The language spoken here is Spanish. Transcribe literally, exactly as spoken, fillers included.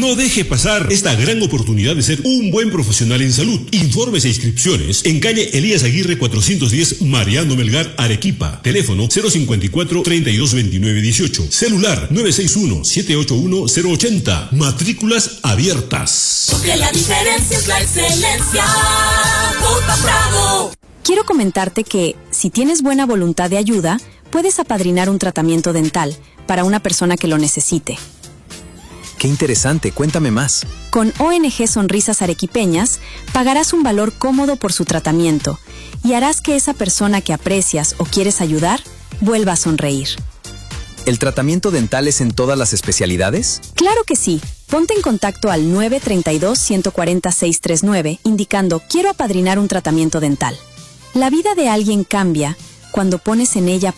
No deje pasar esta gran oportunidad de ser un buen profesional en salud. Informes e inscripciones en calle Elías Aguirre cuatrocientos diez, Mariano Melgar, Arequipa. Teléfono cero cincuenta y cuatro, treinta y dos, veintinueve, dieciocho. Celular nueve seis uno, siete ocho uno, cero ochenta. Matrículas abiertas. Porque la diferencia es la excelencia. Punto Bravo. Quiero comentarte que, si tienes buena voluntad de ayuda, puedes apadrinar un tratamiento dental para una persona que lo necesite. Qué interesante, cuéntame más. Con O N G Sonrisas Arequipeñas, pagarás un valor cómodo por su tratamiento y harás que esa persona que aprecias o quieres ayudar vuelva a sonreír. ¿El tratamiento dental es en todas las especialidades? Claro que sí. Ponte en contacto al nueve tres dos, uno cuatro cero, seis tres nueve indicando «Quiero apadrinar un tratamiento dental». La vida de alguien cambia cuando pones en ella